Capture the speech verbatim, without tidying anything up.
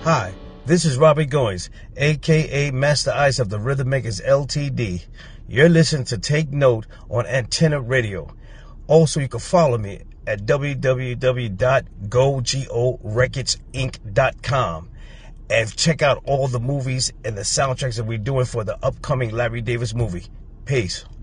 Hi, this is Robbie Goins, aka Master Ice of the Rhythm Makers L T D. You're listening to Take Note on Antenna Radio. Also, you can follow me at w w w dot go go records inc dot com and check out all the movies and the soundtracks that we're doing for the upcoming Larry Davis movie. Peace.